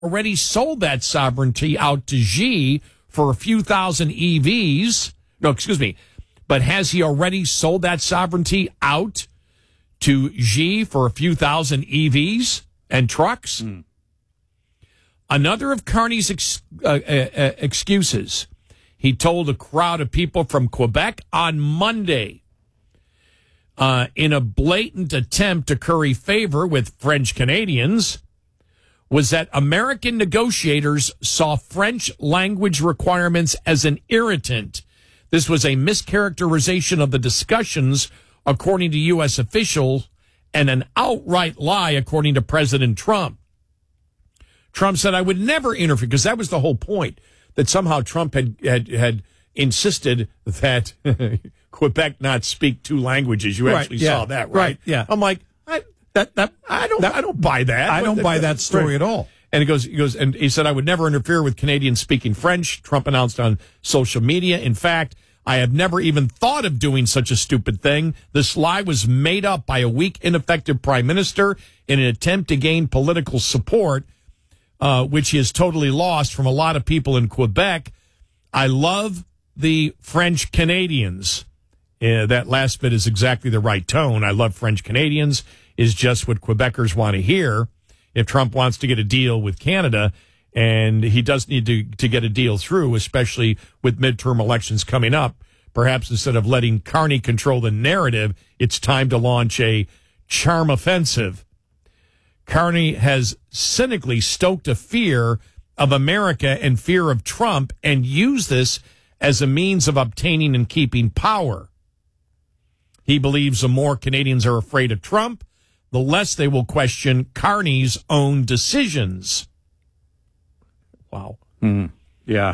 already sold that sovereignty out to Xi for a few thousand EVs. No, excuse me. But has he already sold that sovereignty out to Xi for a few thousand EVs and trucks? Another of Carney's excuses. He told a crowd of people from Quebec on Monday, in a blatant attempt to curry favor with French Canadians, was that American negotiators saw French language requirements as an irritant. This was a mischaracterization of the discussions, according to U.S. officials, and an outright lie, according to President Trump. Trump said, I would never interfere, because that was the whole point, that somehow Trump had insisted that Quebec not speak two languages. You actually saw that, right? Yeah. I'm like, I don't buy that. I don't buy that story at all. And he said, I would never interfere with Canadians speaking French. Trump announced on social media. In fact, I have never even thought of doing such a stupid thing. This lie was made up by a weak, ineffective prime minister in an attempt to gain political support, which he has totally lost from a lot of people in Quebec. I love the French Canadians. That last bit is exactly the right tone. I love French Canadians is just what Quebecers want to hear. If Trump wants to get a deal with Canada, and he does need to get a deal through, especially with midterm elections coming up, perhaps instead of letting Carney control the narrative, it's time to launch a charm offensive. Carney has cynically stoked a fear of America and fear of Trump and used this as a means of obtaining and keeping power. He believes the more Canadians are afraid of Trump, the less they will question Carney's own decisions. Wow. Yeah.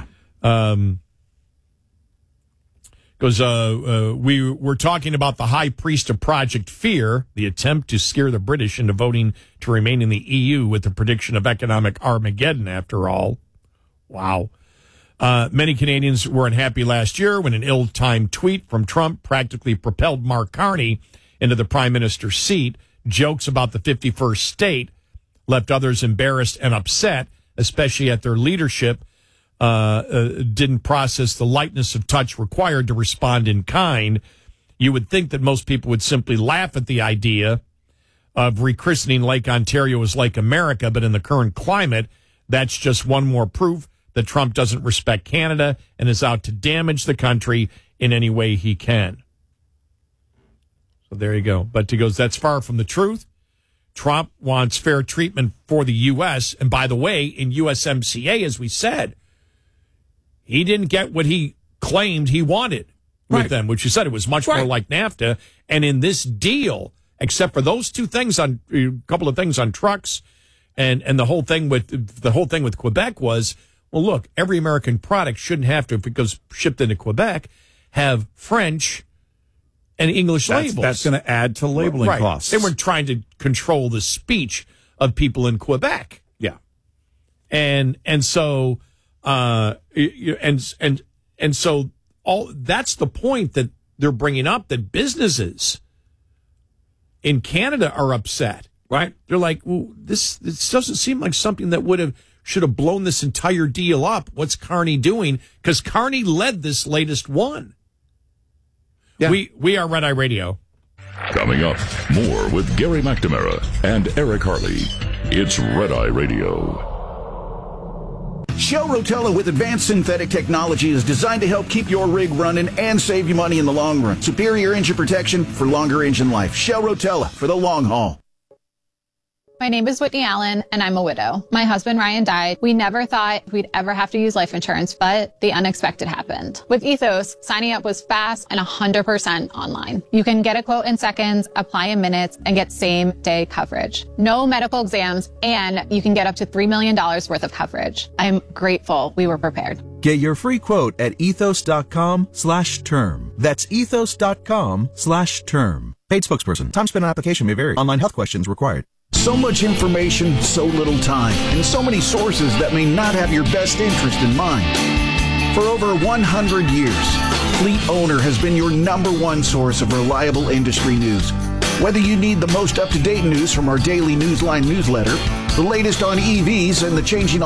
Because we're talking about the high priest of Project Fear, the attempt to scare the British into voting to remain in the EU with the prediction of economic Armageddon, after all. Wow. Many Canadians were unhappy last year when an ill-timed tweet from Trump practically propelled Mark Carney into the prime minister's seat. Jokes about the 51st state left others embarrassed and upset, especially at their leadership didn't process the lightness of touch required to respond in kind. You would think that most people would simply laugh at the idea of rechristening Lake Ontario as Lake America, but in the current climate, that's just one more proof that Trump doesn't respect Canada and is out to damage the country in any way he can. So there you go. But he goes, that's far from the truth. Trump wants fair treatment for the U.S. And by the way, in USMCA, as we said, he didn't get what he claimed he wanted with them, which you said it was much more like NAFTA. And in this deal, except for those two things on a couple of things on trucks and the whole thing with Quebec was, well, look, every American product shouldn't have to, if it goes shipped into Quebec, have French and English labels. That's going to add to labeling costs. They weren't trying to control the speech of people in Quebec. Yeah. And so so all that's the point that they're bringing up, that businesses in Canada are upset, right? They're like, well, this doesn't seem like something that should have blown this entire deal up. What's Carney doing? Because Carney led this latest one. Yeah. We are Red Eye Radio. Coming up, more with Gary McNamara and Eric Harley. It's Red Eye Radio. Shell Rotella with advanced synthetic technology is designed to help keep your rig running and save you money in the long run. Superior engine protection for longer engine life. Shell Rotella for the long haul. My name is Whitney Allen, and I'm a widow. My husband, Ryan, died. We never thought we'd ever have to use life insurance, but the unexpected happened. With Ethos, signing up was fast and 100% online. You can get a quote in seconds, apply in minutes, and get same-day coverage. No medical exams, and you can get up to $3 million worth of coverage. I'm grateful we were prepared. Get your free quote at ethos.com/term. That's ethos.com/term. Paid spokesperson. Time spent on application may vary. Online health questions required. So much information, so little time, and so many sources that may not have your best interest in mind. For over 100 years, Fleet Owner has been your #1 source of reliable industry news. Whether you need the most up-to-date news from our daily Newsline newsletter The latest on EVs and the changing